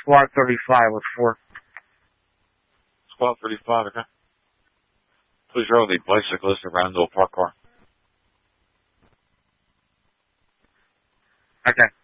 Squad 35 with 4. Squad 35, okay. Please roll the bicyclist around the park car. Okay.